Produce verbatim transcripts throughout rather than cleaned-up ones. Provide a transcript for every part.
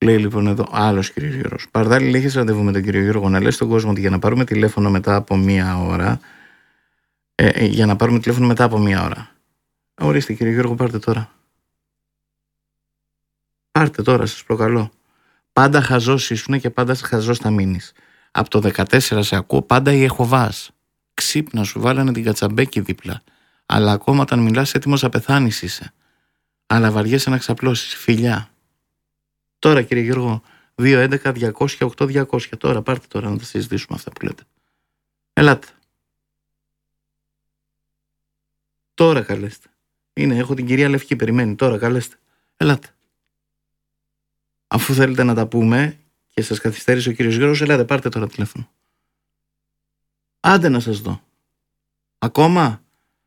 Λέει λοιπόν εδώ άλλος κύριος Γιώργος. Παρδάλη, έχεις ραντεβού με τον κύριο Γιώργο να λες στον κόσμο ότι για να πάρουμε τηλέφωνο μετά από μία ώρα. Ε, ε, για να πάρουμε τηλέφωνο μετά από μία ώρα. Ορίστε κύριε Γιώργο, πάρτε τώρα. Πάρτε τώρα, σας προκαλώ. Πάντα χαζός ήσουν και πάντα χαζός θα μείνεις. Από το δεκατέσσερα σε ακούω πάντα η Εχωβάς. Ξύπνα, σου βάλανε την κατσαμπέκη δίπλα. Αλλά ακόμα όταν μιλάς έτοιμος να πεθάνεις είσαι. Αλλά βαριέσαι να ξαπλώσεις. Φιλιά. Τώρα κύριε Γιώργο, δύο έντεκα διακόσια οκτώ διακόσια. Τώρα πάρτε τώρα να τα συζητήσουμε αυτά που λέτε. Ελάτε. Τώρα καλέστε. Είναι, έχω την κυρία Λευκή, περιμένει. Τώρα καλέστε. Ελάτε. Αφού θέλετε να τα πούμε και σας καθυστέρησε ο κύριος Γιώργος, ελάτε, πάρτε τώρα τηλέφωνο. Άντε να σας δω. Ακόμα.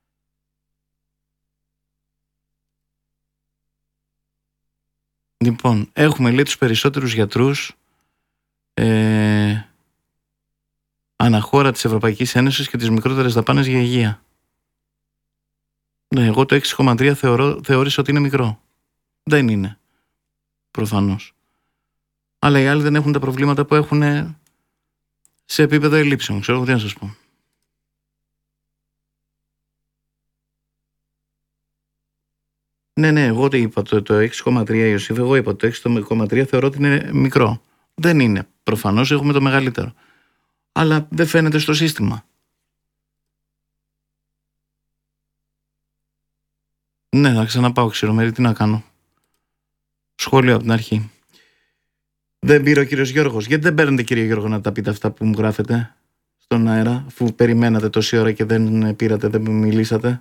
Λοιπόν, έχουμε λέει τους περισσότερους γιατρούς ε, αναχώρα της Ευρωπαϊκής Ένωσης και τις μικρότερες δαπάνες για υγεία. Ναι, εγώ το έξι κόμμα τρία θεωρώ, θεώρησα ότι είναι μικρό. Δεν είναι. Προφανώς. Αλλά οι άλλοι δεν έχουν τα προβλήματα που έχουν σε επίπεδο ελλείψεων. Ξέρω τι να σας πω. Ναι, ναι, εγώ το είπα το, το έξι κόμμα τρία Ιωσήφ, εγώ είπα το έξι κόμμα τρία θεωρώ ότι είναι μικρό. Δεν είναι. Προφανώς έχουμε το μεγαλύτερο. Αλλά δεν φαίνεται στο σύστημα. Ναι, θα ξαναπάω ξηρομέρι, τι να κάνω. Σχόλιο από την αρχή. Δεν πήρε ο κύριος Γιώργος. Γιατί δεν παίρνετε κύριε Γιώργο να τα πείτε αυτά που μου γράφετε στον αέρα, αφού περιμένατε τόση ώρα και δεν πήρατε, δεν μιλήσατε.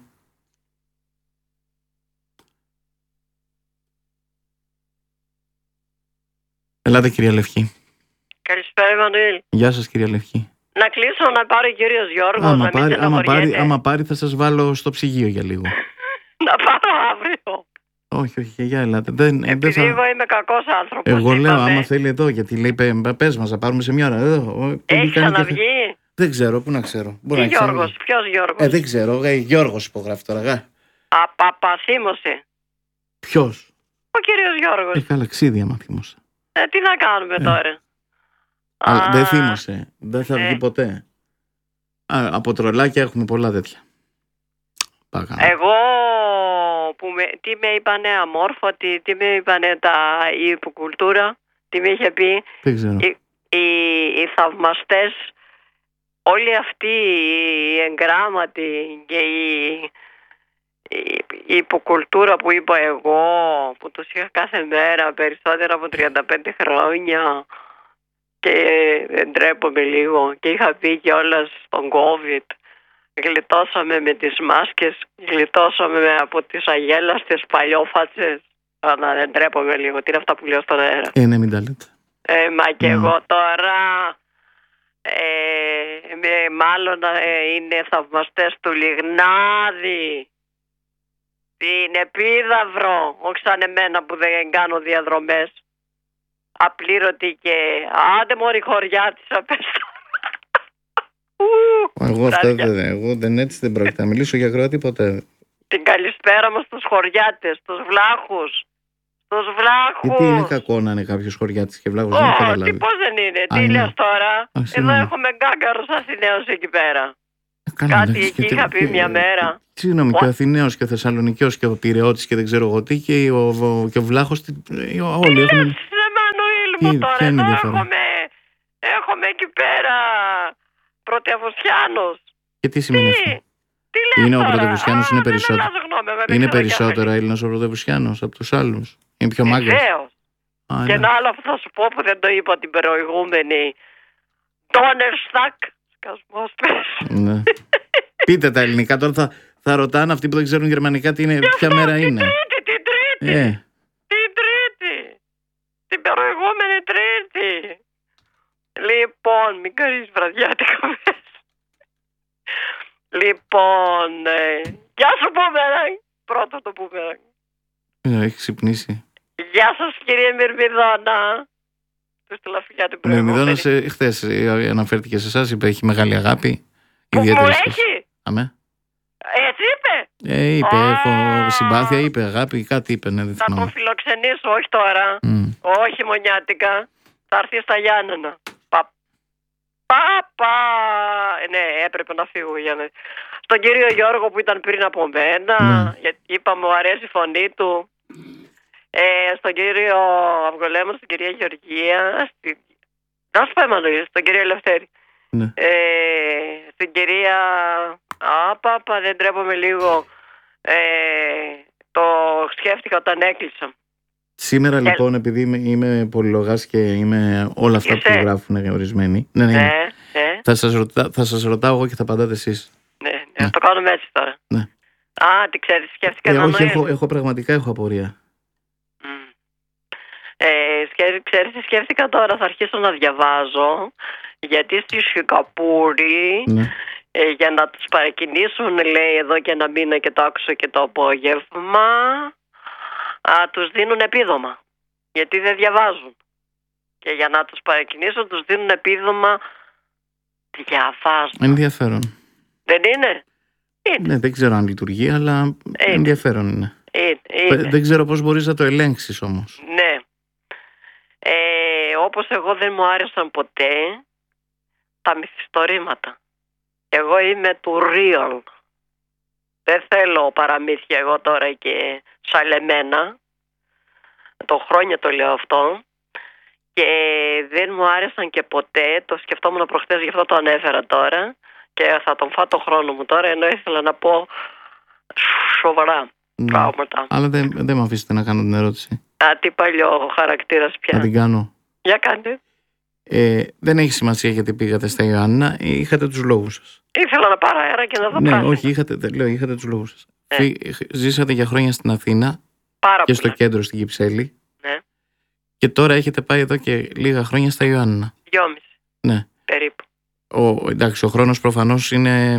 Ελάτε κυρία Λευκή. Καλησπέρα Εμμανουήλ. Γεια σας κυρία Λευκή. Να κλείσω να πάρει ο κύριος Γιώργος. Άμα, να πάρει, άμα, πάρει, άμα πάρει θα σας βάλω στο ψυγείο για λίγο. Να πάρω αύριο. Όχι, όχι, για ελάτε. Δεν, Επειδή δεν θα... εγώ είμαι κακός άνθρωπος. Εγώ λέω, είπαμε. άμα θέλει εδώ, γιατί λέει πες μας, θα πάρουμε σε μια ώρα. Εδώ, Έχει ξαναβγεί. Και... Δεν ξέρω, πού να ξέρω. Τι να Γιώργος, ποιος Γιώργος. Ε, δεν ξέρω, ε, Γιώργος υπογράφει τώρα. Γα. Απαπαθήμωσε. Ποιος. Ο κύριος Γιώργος. Ε, καλά, ξύδια μα θύμωσε. Ε, τι να κάνουμε ε. τώρα. Αλλά Α, δεν θύμωσε, δεν θα ε. βγει ποτέ. Α, από τρολάκια έχουμε πολλά τέτοια. Πάγαμε. Εγώ που με, τι με είπανε αμόρφωτη, τι με είπανε τα, η υποκουλτούρα, τι με είχε πει. Δεν ξέρω. Οι, οι, οι θαυμαστές, όλοι αυτοί οι εγγράμματοι και η, η, η υποκουλτούρα που είπα εγώ, που τους είχα κάθε μέρα περισσότερα από τριάντα πέντε χρόνια και δεν ντρέπομαι λίγο και είχα πει κιόλας στον COVID. Γλιτώσαμε με τις μάσκες, γλιτώσαμε από τις αγέλαστες παλιόφατσες. Αλλά δεν τρέπομαι λίγο, τι είναι αυτά που λέω στον αέρα. Ε, ναι, μην τα λέτε. Ε, μα και mm. εγώ τώρα, ε, με, μάλλον ε, είναι θαυμαστές του Λιγνάδη, την Επίδαυρο, όχι σαν εμένα που δεν κάνω διαδρομές. Απλήρωτη και άντε μωρή χωριά της απέστα. Εγώ, αυτό, δεν, εγώ δεν έτσι δεν πρόκειται να μιλήσω για Κροατή ποτέ. Την καλησπέρα μας στους χωριάτες, στους βλάχους. Στους βλάχους. Γιατί είναι κακό να είναι κάποιος χωριάτης και βλάχος. Όχι, oh, πώς δεν είναι. Α, τι λες τώρα. Α, εδώ έχουμε γκάγκαρους Αθηναίους εκεί πέρα. Ε, Κάτι εκεί είχα πει μια μέρα. Συγγνώμη, και ο Αθηναίος και ο Θεσσαλονικιός και ο Πειραιώτης και δεν ξέρω εγώ τι και ο, ο, και ο Βλάχος. Όλοι έχουν. Τι λες, Εμμανουήλ μου τώρα. Εδώ έχουμε, έχουμε εκεί πέρα Πρωτευουσιάνος. Και τι σημαίνει τι? αυτό. Τι λες είναι τώρα? ο Πρωτευουσιάνος, είναι περισσότερο. Γνώμη, είναι περισσότερο Έλληνας ο Πρωτευουσιάνος από τους άλλους. Είναι πιο μάγκας. Βεβαίως. Και ναι. Ένα άλλο που θα σου πω που δεν το είπα την προηγούμενη. Donnerstag. Σκασμός πες. Ναι. Πείτε τα ελληνικά. Τώρα θα, θα ρωτάνε αυτοί που δεν ξέρουν γερμανικά τι είναι, ποια αυτό, μέρα την είναι. Τρίτη, την Τρίτη. Ε. Την Τρίτη. Την προηγούμενη Τρίτη. Λοιπόν, μην κάνεις βραδιάτικα πες. Λοιπόν, ε, γεια σου Πούμερανγκ. Πρώτο το Πούμερανγκ. Ε, έχει ξυπνήσει. Γεια σας κύριε Μυρμηδόνα. Του στείλα φιλιά την προηγούμενη. Μυρμηδόνας χθες αναφέρθηκε σε εσάς, είπε έχει μεγάλη αγάπη. Που μου έχει. Αμέ. Έτσι είπε. Ε, είπε, Α. έχω συμπάθεια, είπε, αγάπη, κάτι είπε, ναι, δεν Θα τον θυμάμαι. φιλοξενήσω, όχι τώρα. Mm. Όχι μονιάτικα. Θα έρθει στα Γιάννενα. Πα, πα, πα. Ναι, έπρεπε να φύγω για να... Στον κύριο Γιώργο που ήταν πριν από μένα, Ναι. γιατί είπα μου αρέσει η φωνή του. Ε, στον κύριο Αυγολέμο, στην κυρία Γεωργία, στη... να σου πω Εμμανουήλ, στον κύριο Ελευθέρη. Ναι. Ε, στην κυρία Άπαπα, δεν τρέπομαι λίγο. Ε, το σκέφτηκα όταν έκλεισα. Σήμερα λοιπόν, επειδή είμαι, είμαι πολυλογάς και είμαι όλα αυτά Είσαι. που γράφουν ορισμένοι, ναι, ναι, Ναι, ναι. ναι, Θα, σας ρωτά, θα σας ρωτάω εγώ και θα απαντάτε εσείς. ναι, ναι. Το κάνουμε έτσι τώρα. Ναι. Α, τι ξέρεις, σκέφτηκα Ε, ένα όχι, Νοέλ. έχω, έχω πραγματικά έχω απορία. Mm. Ε, σκέφ, ξέρεις τι σκέφτηκα τώρα, θα αρχίσω να διαβάζω, γιατί στη Σικαπούρη, Ναι. ε, για να τους παρακινήσουν, λέει εδώ και ένα μήνα και το άκουσα και το απόγευμα, α, τους δίνουν επίδομα, γιατί δεν διαβάζουν. Και για να τους παρακινήσουν τους δίνουν επίδομα διαβάζουν. Ενδιαφέρον. Δεν είναι? Είναι. Ναι, δεν ξέρω αν λειτουργεί, αλλά Είναι. ενδιαφέρον είναι. Είναι. είναι. Δεν ξέρω πώς μπορείς να το ελέγξεις όμως. Ναι. Ε, όπως εγώ δεν μου άρεσαν ποτέ τα μυθιστορήματα. Εγώ είμαι του real. Δεν θέλω παραμύθια εγώ τώρα και σαλεμένα. Το χρόνια το λέω αυτό. Και δεν μου άρεσαν και ποτέ. Το σκεφτόμουν προχθές, γι' αυτό το ανέφερα τώρα. Και θα τον φάω το χρόνο μου τώρα, ενώ ήθελα να πω σοβαρά Ναι. πράγματα. Αλλά δεν, δεν με αφήσετε να κάνω την ερώτηση. Α, τι παλιό χαρακτήρας πια. Να την κάνω. Για κάντε. Ε, δεν έχει σημασία γιατί πήγατε στα Ιωάννινα, είχατε τους λόγους σας. Ήθελα να πάρω αέρα και να δω Ναι, πράσινα. όχι, είχατε, δεν λέω, είχατε τους λόγους σας. Ναι. Φύ- Ζήσατε για χρόνια στην Αθήνα Πάρα και στο πολλά. κέντρο στην Κυψέλη. Ναι. Και τώρα έχετε πάει εδώ και λίγα χρόνια στα Ιωάννινα. Δυόμιση Ναι. περίπου. Ο, εντάξει, ο χρόνος προφανώς είναι,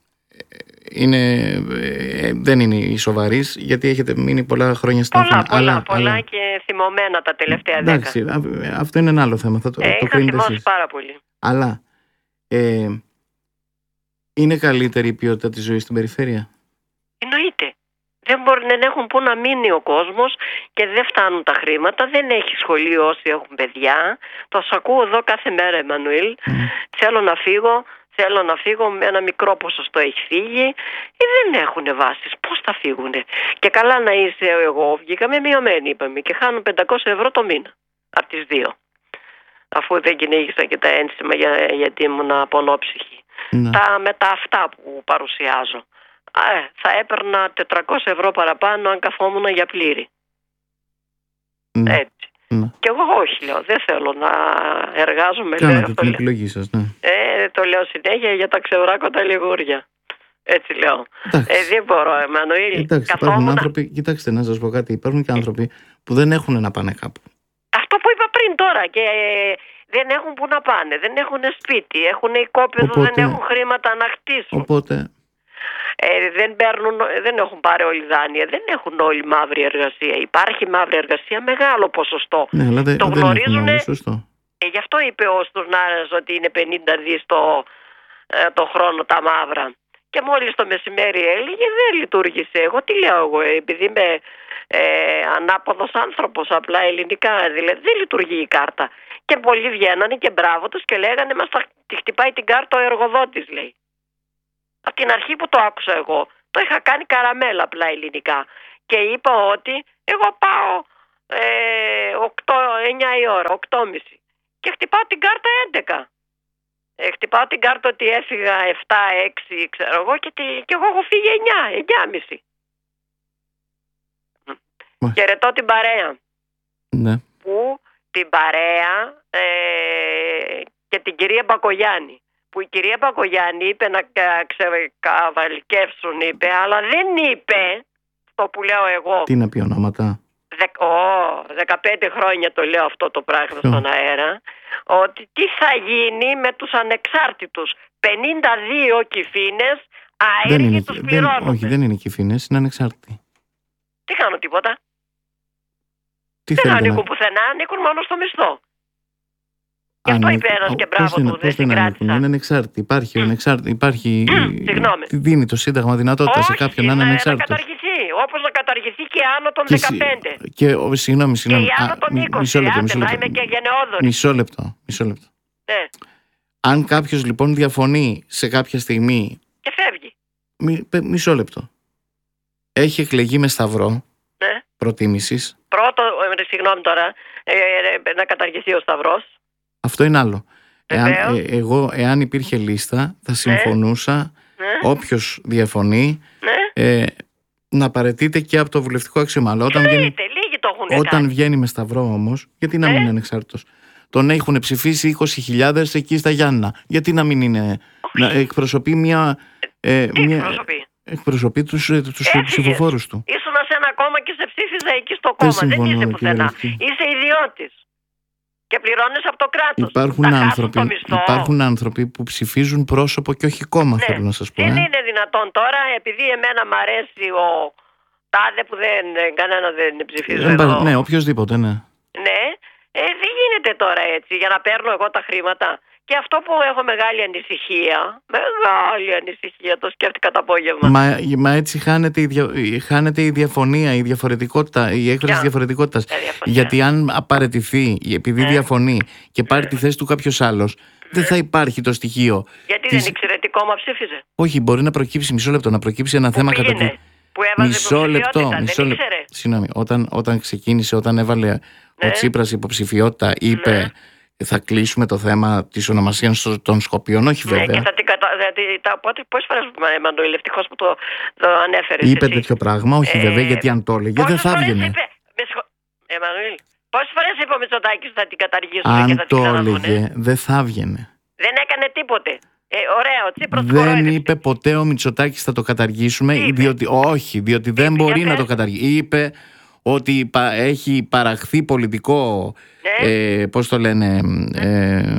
είναι, ε, δεν είναι η σοβαρής, γιατί έχετε μείνει πολλά χρόνια στην Πολλά, Αθήνα. πολλά, αλλά, πολλά αλλά, και θυμωμένα τα τελευταία δέκα. εντάξει, α- αυτό είναι ένα άλλο θέμα. Θα το, Ε, το είχα κρίνετε θυμώσει εσείς. πάρα πολύ. Αλλά ε, είναι καλύτερη η ποιότητα της ζωής στην περιφέρεια. Εννοείται. Δεν, μπορεί, δεν έχουν πού να μείνει ο κόσμος και δεν φτάνουν τα χρήματα. Δεν έχει σχολείο όσοι έχουν παιδιά. Το σ' ακούω εδώ κάθε μέρα, Εμμανουήλ. Mm. Θέλω να φύγω. Θέλω να φύγω, με ένα μικρό ποσοστό έχει φύγει. Ε, δεν έχουν βάσεις. Πώς θα φύγουνε? Και καλά να είσαι εγώ. Βγήκαμε μειωμένοι, είπαμε, και χάνουν πεντακόσια ευρώ το μήνα. Από τις δύο. Αφού δεν κυνήγησα και τα ένσημα για, γιατί ήμουν απονόψυχη. Ναι. Τα, με τα αυτά που παρουσιάζω. Ε, θα έπαιρνα τετρακόσια ευρώ παραπάνω αν καθόμουν για πλήρη. Ναι. Έτσι. Ναι. Και εγώ όχι, λέω. Δεν θέλω να εργάζομαι. Λέω, Κάνατε το, την λέω. επιλογή σας, ναι. Ε, το λέω συνέχεια για τα ξεβράκω τα λιγούρια. Έτσι λέω. Εντάξει. Ε, δεν μπορώ, Εμμανουήλ. Εντάξει, υπάρχουν άνθρωποι, κοιτάξτε να σας πω κάτι, υπάρχουν και άνθρωποι που δεν έχουν να πάνε κάπου. Αυτό που είπα πριν τώρα. Και ε, δεν έχουν που να πάνε. Δεν έχουν σπίτι. Έχουν οικόπεδο. Οπότε- Δεν έχουν χρήματα να χτίσουν. Οπότε, Ε, δεν, παίρνουν, δεν έχουν πάρει όλοι δάνεια. Δεν έχουν όλοι μαύρη εργασία. Υπάρχει μαύρη εργασία, μεγάλο ποσοστό. ναι, αλλά δεν, Το δεν έχουν γνωρίζουνε. όλοι, σωστό. Ε, γι' αυτό είπε ο Στουρνάρας ότι είναι πενήντα δις το, ε, το χρόνο τα μαύρα. Και μόλις το μεσημέρι έλεγε δεν λειτουργήσε. Εγώ τι λέω εγώ, επειδή είμαι ε, ανάποδος άνθρωπος, απλά ελληνικά, δηλαδή δεν λειτουργεί η κάρτα. Και πολλοί βγαίνανε και μπράβο τους και λέγανε μας θα τη χτυπάει την κάρτα ο εργοδότης, λέει. Από την αρχή που το άκουσα εγώ, το είχα κάνει καραμέλα απλά ελληνικά. Και είπα ότι εγώ πάω ε, οκτώ, εννιά η ώρα, οκτώ και μισή. Και χτυπάω την κάρτα έντεκα. Ε, χτυπάω την κάρτα ότι έφυγα επτά έξι, ξέρω εγώ, και, τη, και εγώ έχω φύγει εννιά, εννιά και μισή. Μα. Χαιρετώ την παρέα. Ναι. Που την παρέα ε, και την κυρία Μπακογιάννη. Που η κυρία Μπακογιάννη είπε να ξεκαβαλικεύσουν, είπε, αλλά δεν είπε το που λέω εγώ. Τι να πει ονόματα. Δεκ, ο, δεκαπέντε χρόνια το λέω αυτό το πράγμα Ποιο? στον αέρα, ότι τι θα γίνει με τους ανεξάρτητους. πενήντα δύο κυφίνες Δεν αέριοι είναι, τους δεν, πληρώνουν. όχι, δεν είναι κυφίνες, είναι ανεξάρτητοι. Τι κάνουν τίποτα. Τι Δεν θέλετε ανήκουν να... πουθενά, ανήκουν μόνο στο μισθό. Και αυτό είπε ένας και μπράβο του, δεν συγκράτησα. Είναι ανεξάρτητη. Υπάρχει, mm. ανεξάρτητη, υπάρχει δίνει το Σύνταγμα δυνατότητα όχι, σε κάποιον να είναι ανεξάρτητος. Να καταργηθεί, όπως να καταργηθεί και άνω των και δεκαπέντε. Και, και, συγγνώμη, συγγνώμη. Και άνω των είκοσι, μισό λεπτό, μισό λεπτό, είμαι και γενναιόδορη. Μισό λεπτό, μισό λεπτό. Ναι. Αν κάποιος λοιπόν διαφωνεί σε κάποια στιγμή... Και φεύγει. Μι, μισό λεπτό. Έχει εκλεγεί με σταυρό ναι. προτίμησης. Πρώτο, ε, συγγνώμη τώρα, ε, ε, να καταργηθεί ο σταυρός. Αυτό είναι άλλο. Εάν, ε, εγώ, εάν υπήρχε λίστα, θα συμφωνούσα ναι. όποιος διαφωνεί ναι. ε, να παραιτείται και από το βουλευτικό αξίωμα. Όταν, Λύτε, βγαίνει, λίγοι το έχουν όταν κάνει. βγαίνει με σταυρό όμως, γιατί να ναι. μην είναι ανεξάρτητος. Τον έχουν ψηφίσει είκοσι χιλιάδες εκεί στα Γιάννα. Γιατί να μην είναι, να εκπροσωπεί μια... Ε, μια εκπροσωπεί. εκπροσωπεί τους, τους ψηφοφόρους του. Ήσουν σε ένα κόμμα και σε ψήφιζα εκεί στο κόμμα. Δεν, δεν είσαι πουθενά. Είσαι ιδιώτης. Και πληρώνεις από το κράτος. Υπάρχουν, άνθρωποι, υπάρχουν άνθρωποι που ψηφίζουν πρόσωπο και όχι κόμμα, ναι. θέλω να σας πω. Δεν ε? είναι δυνατόν τώρα, επειδή εμένα μ' αρέσει ο τάδε που δεν, κανένα δεν ψηφίζω ε, εδώ. Ναι, οποιοδήποτε, ναι. Ναι, ε, δεν γίνεται τώρα έτσι για να παίρνω εγώ τα χρήματα. Και αυτό που έχω μεγάλη ανησυχία, μεγάλη ανησυχία, το σκέφτηκα το απόγευμα. Μα, μα έτσι χάνεται η, δια, χάνεται η διαφωνία, η διαφορετικότητα, η έκφραση της διαφορετικότητας. Γιατί αν απαρατηθεί, επειδή ε. διαφωνεί και πάρει ε. τη θέση του κάποιος άλλος, ε. δεν θα υπάρχει το στοιχείο. Γιατί της... δεν ήξερε τι κόμμα ψήφιζε. Όχι, μπορεί να προκύψει, μισό λεπτό, να προκύψει ένα που θέμα πήγαινε, κατά τη... που έβαζε μισό λεπτό, μισό λεπτό. Συγγνώμη, όταν, όταν ξεκίνησε, όταν έβαλε ναι. ο Τσίπρας υποψηφιότητα, είπε... Ναι. Θα κλείσουμε το θέμα της ονομασίας των Σκοπίων, όχι βέβαια. Ναι, και θα την κατα... θα... Πόσες φορές, Εμμανουήλ, ευτυχώς που το, το ανέφερες. Είπε εσύ. τέτοιο πράγμα, όχι ε... βέβαια, γιατί αν το έλεγε δεν θα έβγαινε. Είπε... Εμμανουήλ, πόσες φορές είπε ο Μητσοτάκης θα την καταργήσουμε αν και θα την ξαναδούνε. Αν το έλεγε, δεν θα έβγαινε. Δεν έκανε τίποτε. Ε, ωραία, ο Τσίπρας δεν κορόιδευσε. Είπε ποτέ ο Μητσοτάκης θα το καταργήσουμε, διότι, όχι, διότι είπε, δεν μπορεί να το καταργήσει. Είπε ότι έχει παραχθεί πολιτικό, ναι. ε, πώς το λένε, ε,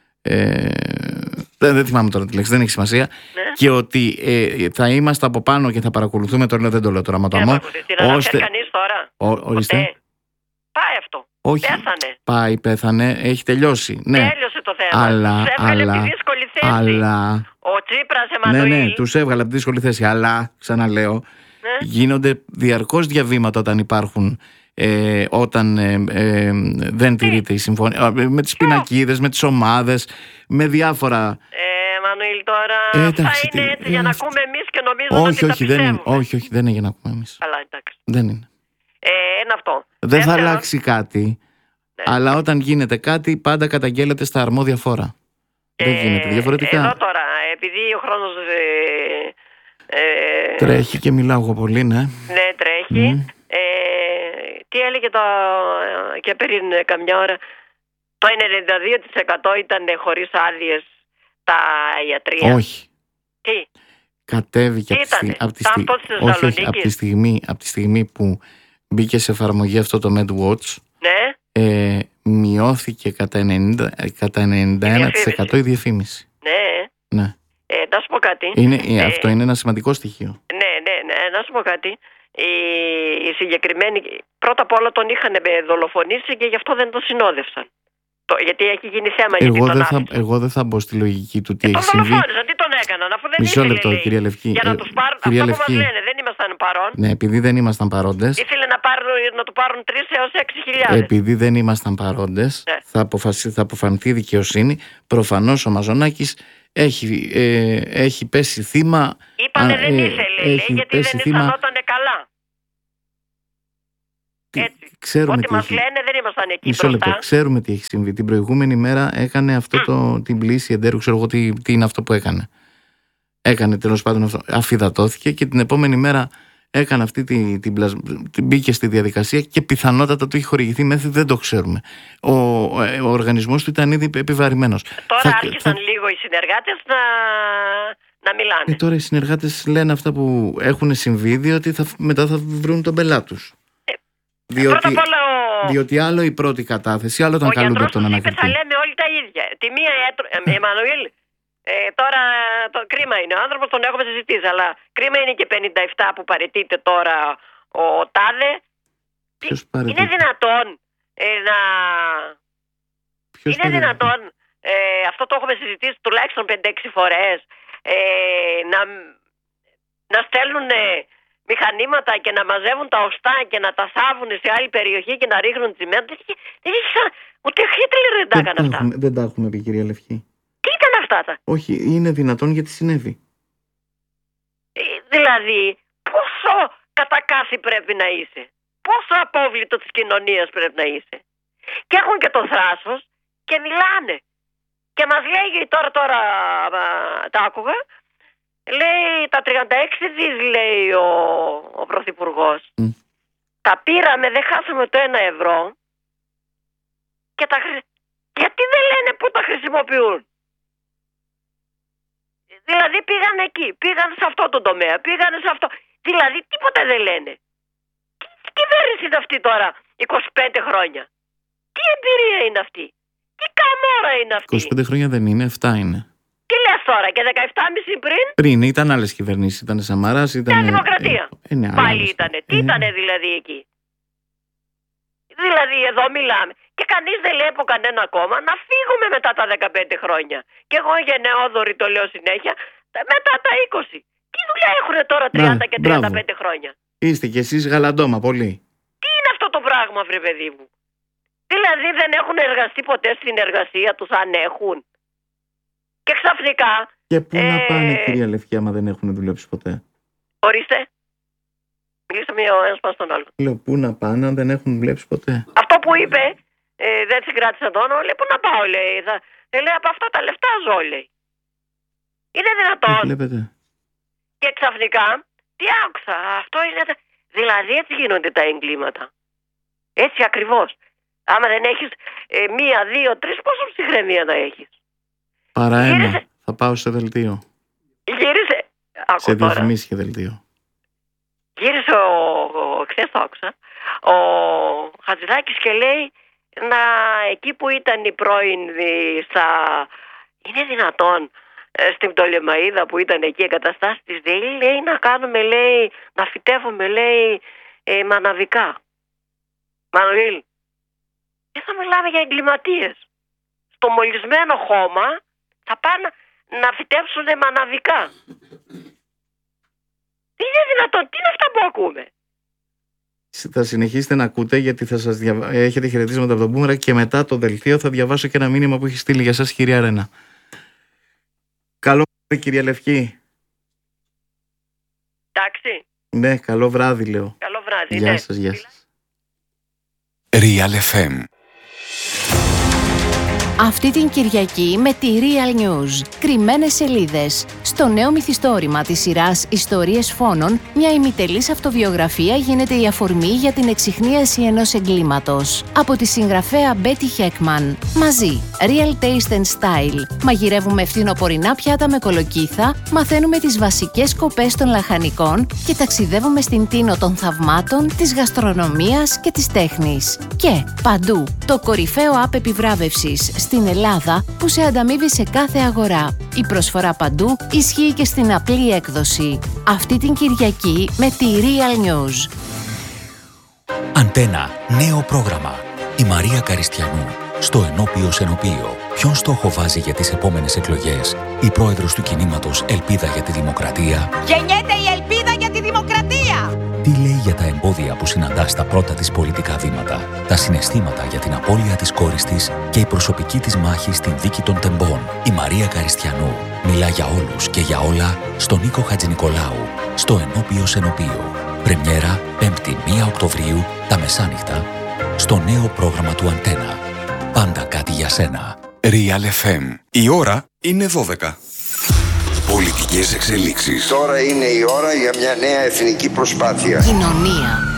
ε, δεν, δεν θυμάμαι τώρα τη λέξη, δεν έχει σημασία, ναι. και ότι ε, θα είμαστε από πάνω και θα παρακολουθούμε, το λέω, δεν το λέω τώρα, μα το αμώ. Τι να ώστε... κανείς τώρα, ο, ορίστε. Ποτέ. Πάει αυτό, όχι, πέθανε. Πάει, πέθανε, έχει τελειώσει. Ναι. Τέλειωσε το θέμα, αλλά, τους έβγαλε αλλά, από τη δύσκολη θέση. Αλλά, ο Τσίπρας, Εμμανουήλ. Ναι, ναι, τους έβγαλε από τη δύσκολη θέση, αλλά, ξαναλέω, ναι. γίνονται διαρκώς διαβήματα όταν υπάρχουν, ε, όταν ε, ε, δεν τηρείται η συμφωνία, με τις πινακίδες, με τις ομάδες, με διάφορα. Ε, Εμμανουήλ, τώρα ε, εντάξει, αυτά είναι έτσι ε, για να ακούμε εμείς και νομίζουμε όχι, ότι όχι, τα δεν είναι, όχι, όχι, δεν είναι για να ακούμε εμείς. Καλά, εντάξει. Δεν είναι. Ε, είναι αυτό. Δεν θα αλλάξει κάτι, ναι. αλλά όταν γίνεται κάτι πάντα καταγγέλλεται στα αρμόδια φόρα. Ε, δεν γίνεται διαφορετικά. Εδώ τώρα, επειδή ο χρόνος ε, ε, τρέχει και μιλάω εγώ πολύ, ναι. Ναι, τρέχει. Mm. Ε, τι έλεγε το, και πριν καμιά ώρα, το ενενήντα δύο τοις εκατό ήταν χωρίς άδειες τα ιατρία. Όχι. Τι? Κατέβηκε από τη, στιγμή, από, τη στιγμή, όχι, όχι, από, τη στιγμή, από τη στιγμή που μπήκε σε εφαρμογή αυτό το MedWatch, ναι. ε, μειώθηκε κατά, ενενήντα, κατά ενενήντα ένα τοις εκατό η διαφήμιση. Ναι. Ναι. Ε, να σου πω κάτι. Είναι, ε, αυτό είναι ένα σημαντικό στοιχείο. Ναι, ναι, ναι, να σου πω κάτι. Οι, οι συγκεκριμένοι, πρώτα απ' όλα τον είχαν δολοφονήσει και γι' αυτό δεν τον συνόδευσαν. Το, γιατί έχει γίνει θέμα. Εγώ, γιατί δεν θα, εγώ δεν θα μπω στη λογική του τι ε, έχει συμβεί. Τον δολοφόνησαν, τι τον έκαναν, αφού δεν Μισό ήθελε, λεπτό, λέει, κυρία Λευκή. Για να τους πάρουν, αυτό Λευκή. Που μας λένε, δεν ήμασταν παρόν. Ναι, επειδή δεν ήμασταν παρόντες. Ήθελε να, πάρουν, να του πάρουν τρεις έως έξι χιλιάδες. Επειδή δεν ήμασταν παρόντες, ναι. θα, αποφασί, θα αποφανθεί η δικαιοσύνη. Προφανώς ο Μαζονάκης έχει, ε, έχει πέσει θύμα. Είπανε α, δεν ε, ήθελε, λέει, γιατί δεν αισθανόταν καλά. Έτσι. Ξέρουμε ό,τι τι μας έχει... λένε δεν ήμασταν εκεί Μισό μπροστά. λεπτό, ξέρουμε τι έχει συμβεί. Την προηγούμενη μέρα έκανε αυτό mm. το, την πλήση εντέρου, ξέρω εγώ τι, τι είναι αυτό που έκανε. Έκανε τέλος πάντων αυτό, αφυδατώθηκε και την επόμενη μέρα έκανε αυτή την, την, πλασ... την μπήκε στη διαδικασία και πιθανότατα του έχει χορηγηθεί μέθη, δεν το ξέρουμε. Ο, ο οργανισμός του ήταν ήδη επιβαρημένος. Τώρα θα, άρχισαν θα... λίγο οι συνεργάτες να, να μιλάνε. Ε, τώρα οι συνεργάτες λένε αυτά που έχουν συμβεί, διότι θα, μετά θα βρουν τον πελάτη τους. Διότι, όλα, ο... διότι άλλο η πρώτη κατάθεση, άλλο όταν καλούνται από τον ανακριτή. Θα λέμε όλοι τα ίδια. Τη μία, ε, Εμμανουήλ, ε, τώρα το κρίμα είναι. Ο άνθρωπος τον έχουμε συζητήσει, αλλά κρίμα είναι και πενήντα επτά που παραιτείται τώρα ο Τάδε. Ποιος παραιτείται? Είναι δυνατόν ε, να... Ποιος είναι δυνατόν, ε, αυτό το έχουμε συζητήσει τουλάχιστον πέντε έξι φορές, ε, να, να στέλνουν μηχανήματα και να μαζεύουν τα οστά και να τα θάβουν σε άλλη περιοχή και να ρίχνουν τσιμέντο. Δεν έχει σαν... Ούτε Χίτλερ δεν τα έκανε αυτά. Έχουμε, δεν τα έχουμε πει, κυρία Λευκή. Τι ήταν αυτά τα? Όχι, είναι δυνατόν γιατί συνέβη. Ε, δηλαδή, πόσο κατακάθι πρέπει να είσαι. Πόσο απόβλητο της κοινωνίας πρέπει να είσαι. Και έχουν και το θράσος και μιλάνε. Και μας λέει τώρα, τώρα α, τα άκουγα, λέει τα τριάντα έξι δις λέει ο, ο Πρωθυπουργός. Mm. Τα πήραμε, δεν χάσαμε το ένα ευρώ. Και τα χρη... Γιατί δεν λένε πού τα χρησιμοποιούν. Δηλαδή πήγαν εκεί, πήγαν σε αυτό το τομέα, πήγαν σε αυτό. Δηλαδή τίποτα δεν λένε. Τι κυβέρνηση είναι αυτή τώρα, είκοσι πέντε χρόνια. Τι εμπειρία είναι αυτή. Τι καμόρα είναι αυτή. είκοσι πέντε χρόνια δεν είναι, επτά είναι. Τι λες τώρα, και δεκαεπτά και μισό πριν. Πριν ήταν άλλες κυβερνήσεις, ήταν Σαμαράς, ήταν. Νέα Δημοκρατία. Ε, ε, ναι, πάλι ήτανε. Ε, Τι ήτανε δηλαδή εκεί. Δηλαδή εδώ μιλάμε. Και κανείς δεν λέει από κανένα κόμμα να φύγουμε μετά τα δεκαπέντε χρόνια. Και εγώ γενναιόδορη το λέω συνέχεια, μετά τα είκοσι. Τι δουλειά έχουν τώρα τριάντα και τριάντα πέντε χρόνια. Είστε κι εσείς γαλαντόμα πολύ. Τι είναι αυτό το πράγμα, βρε παιδί μου. Δηλαδή δεν έχουν εργαστεί ποτέ στην εργασία τους, αν έχουν. Και ξαφνικά. Και πού ε... να πάνε, κυρία Λευκή, άμα δεν έχουν δουλέψει ποτέ. Ορίστε. Μιλήσαμε ο ένας πάνω στον άλλο. Λέω, πού να πάνε αν δεν έχουν δουλέψει ποτέ. Αυτό που είπε, ε, δεν συγκράτησα τον όνομα, λέει, πού να πάω, λέει. Θα... Ε, λέει, από αυτά τα λεφτά ζω, λέει. Είναι δυνατόν. Βλέπετε. Και ξαφνικά, τι άκουσα, αυτό είναι. Δηλαδή έτσι γίνονται τα εγκλήματα. Έτσι ακριβώς. Άμα δεν έχεις ε, μία, δύο, τρεις, πόσο ψυχραιμία να έχεις. Παρά ένα. Γύρισε. Θα πάω σε δελτίο. Γύρισε. Σε διαφημίσεις και δελτίο. Γύρισε ο, ο, χθες το άκουσα, ο Χατζηδάκης και λέει να εκεί που ήταν η πρώην στα... Είναι δυνατόν στην Πτολεμαΐδα που ήταν εκεί εγκαταστάσεις της ΔΕΗ, λέει να κάνουμε, λέει, να φυτεύουμε, λέει, ε, μαναβικά. Μανουήλ. Δεν θα μιλάμε για εγκληματίες. Στο μολυσμένο χώμα θα πάνε να φυτέψουν μαναβικά. Τι είναι δυνατόν, τι είναι αυτά που ακούμε. Θα συνεχίσετε να ακούτε γιατί θα σας διαβα... έχετε χαιρετίσματα από τον Μπούμερα και μετά το δελτίο θα διαβάσω και ένα μήνυμα που έχει στείλει για σας κυρία Ρένα. Καλό βράδυ, κυρία Λευκή. Εντάξει. Ναι, καλό βράδυ λέω. Καλό βράδυ. Γεια ναι. σας, γεια σας. Real εφ εμ. Αυτή την Κυριακή με τη Real News. Κρυμμένες σελίδες. Στο νέο μυθιστόρημα της σειράς Ιστορίες Φόνων, μια ημιτελής αυτοβιογραφία γίνεται η αφορμή για την εξιχνίαση ενός εγκλήματος. Από τη συγγραφέα Μπέτι Χέκμαν. Μαζί, Real Taste and Style. Μαγειρεύουμε φθινοπορεινά πιάτα με κολοκύθα, μαθαίνουμε τις βασικές σκοπές των λαχανικών και ταξιδεύουμε στην τίνο των θαυμάτων, της γαστρονομίας και της τέχνης. Και παντού, το κορυφαίο app επιβράβευσης στην Ελλάδα που σε ανταμείβει σε κάθε αγορά. Η προσφορά παντού ισχύει και στην απλή έκδοση. Αυτή την Κυριακή με τη Real News. Αντένα, νέο πρόγραμμα. Η Μαρία Καριστιανού, στο ενώπιο Σενοπείο. Ποιον στόχο βάζει για τις επόμενες εκλογές η πρόεδρος του κινήματος Ελπίδα για τη Δημοκρατία? Γεννιέται η ελπίδα για τη δημοκρατία! Τι λέει για τα εμπόδια που συναντά στα πρώτα της πολιτικά βήματα, τα συναισθήματα για την απώλεια της κόρης της και η προσωπική της μάχη στην δίκη των τεμπών? Η Μαρία Καριστιανού μιλά για όλους και για όλα στον Νίκο Χατζηνικολάου, στο ενώπιο Σενοπείο. Πρεμιέρα πέμπτη πρώτη Οκτωβρίου τα μεσάνυχτα στο νέο πρόγραμμα του Αντένα. Πάντα κάτι για σένα. Real εφ εμ. Η ώρα είναι δώδεκα. Πολιτικές εξελίξεις. Τώρα είναι η ώρα για μια νέα εθνική προσπάθεια. Κοινωνία.